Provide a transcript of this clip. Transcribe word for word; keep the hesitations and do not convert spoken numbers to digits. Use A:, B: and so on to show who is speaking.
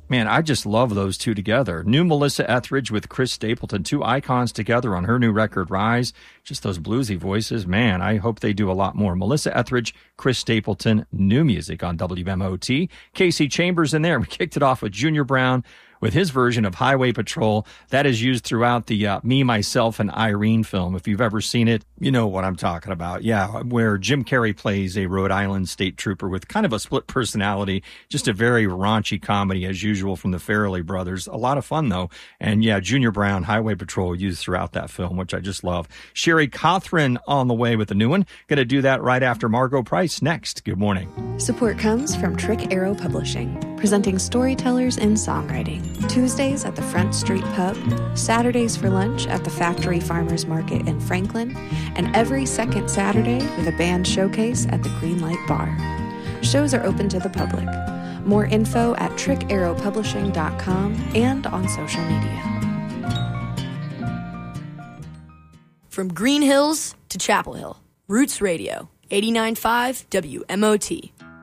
A: Man, I just love those two together. New Melissa Etheridge with Chris Stapleton, two icons together on her new record, Rise. Just those bluesy voices. Man, I hope they do a lot more. Melissa Etheridge, Chris Stapleton, new music on W M O T. Casey Chambers in there. We kicked it off with Junior Brown with his version of Highway Patrol. That is used throughout the uh, Me, Myself, and Irene film. If you've ever seen it, you know what I'm talking about. Yeah, where Jim Carrey plays a Rhode Island state trooper with kind of a split personality. Just a very raunchy comedy, as usual, from the Farrelly brothers. A lot of fun, though. And yeah, Junior Brown, Highway Patrol used throughout that film, which I just love. Sherry Cothran on the way with a new one. Going to do that right after Margot Price next. Good morning.
B: Support comes from Trick Arrow Publishing, presenting storytellers in songwriting. Tuesdays at the Front Street Pub, Saturdays for lunch at the Factory Farmers Market in Franklin, and every second Saturday with a band showcase at the Greenlight Bar. Shows are open to the public. More info at trick arrow publishing dot com and on social media.
C: From Green Hills to Chapel Hill, Roots Radio, eighty-nine point five W M O T.